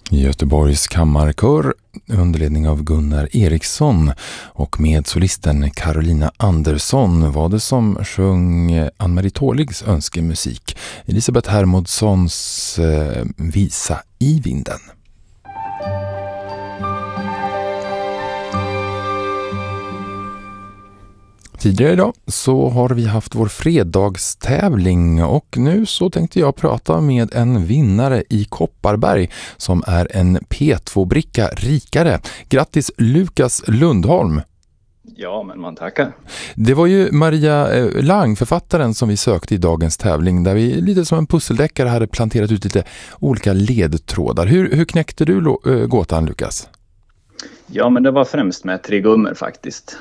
Göteborgs kammarkör under ledning av Gunnar Eriksson och med solisten Carolina Andersson var det som sjöng Ann-Marie Tåligs önskemusik, Elisabeth Hermodssons Visa i vinden. Tidigare idag så har vi haft vår fredagstävling och nu så tänkte jag prata med en vinnare i Kopparberg som är en P2-bricka rikare. Grattis Lukas Lundholm! Ja, men man tackar. Det var ju Maria Lang, författaren, som vi sökte i dagens tävling där vi lite som en pusseldeckare hade planterat ut lite olika ledtrådar. Hur knäckte du gåtan, Lukas? Ja, men det var främst med trigummor faktiskt.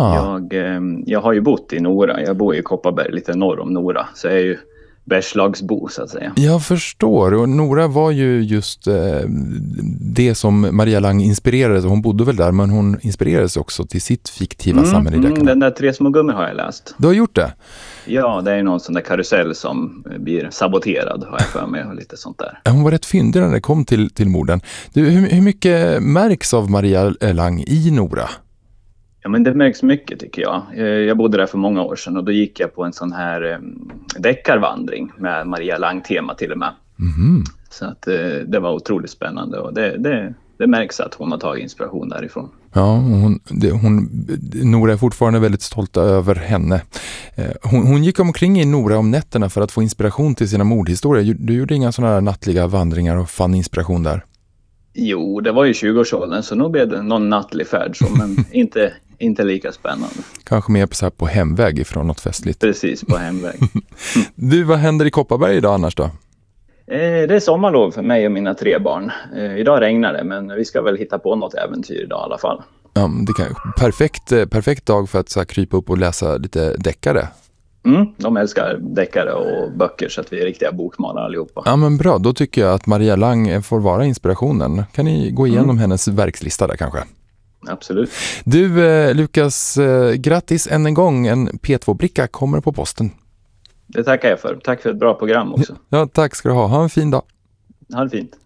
Jag har ju bott i Nora. Jag bor i Kopparberg lite norr om Nora. Så jag är ju Bergslagsbo så att säga. Jag förstår. Och Nora var ju just det som Maria Lang inspirerades. Hon bodde väl där, men hon inspirerades också till sitt fiktiva samhälle i Däckarna. Den där Tre små gummor har jag läst. Du har gjort det? Ja, det är någon sån där karusell som blir saboterad har jag för mig och lite sånt där. Hon var rätt fyndig när det kom till morden. Du, hur mycket märks av Maria Lang i Nora? Ja, men det märks mycket tycker jag. Jag bodde där för många år sedan och då gick jag på en sån här deckarvandring med Maria Lang-tema till och med. Mm. Så att det var otroligt spännande och det märks att hon har tagit inspiration därifrån. Ja, Nora är fortfarande väldigt stolta över henne. Hon gick omkring i Nora om nätterna för att få inspiration till sina mordhistorier. Du gjorde inga sådana här nattliga vandringar och fann inspiration där? Jo, det var ju 20-årsåldern så nog blev det någon nattlig färd så, men inte lika spännande. Kanske mer så här på hemväg ifrån något festligt. Precis, på hemväg. Du, vad händer i Kopparberg idag annars då? Det är sommarlov för mig och mina 3 barn. Idag regnar det, men vi ska väl hitta på något äventyr idag i alla fall. Ja, perfekt dag för att så här, krypa upp och läsa lite deckare. De älskar deckare och böcker så att vi är riktiga bokmalare allihopa. Ja, men bra, då tycker jag att Maria Lang får vara inspirationen. Kan ni gå igenom hennes verkslista där kanske? Absolut. Du, Lukas, grattis än en gång. En P2-bricka kommer på posten. Det tackar jag för. Tack för ett bra program också. Ja, tack ska du ha. Ha en fin dag. Ha det fint.